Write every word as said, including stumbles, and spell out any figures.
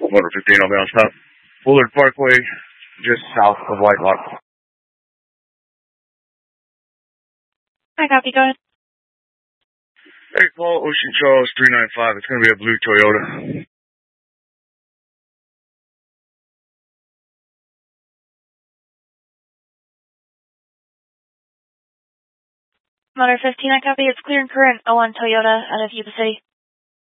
Motor fifteen, I'll be on stop. Bullard Parkway, just south of White Lock. I copy, go ahead. Hey, call Ocean Charles three nine five. It's going to be a blue Toyota. Motor fifteen, I copy. It's clear and current. oh one Toyota out of Yuba City.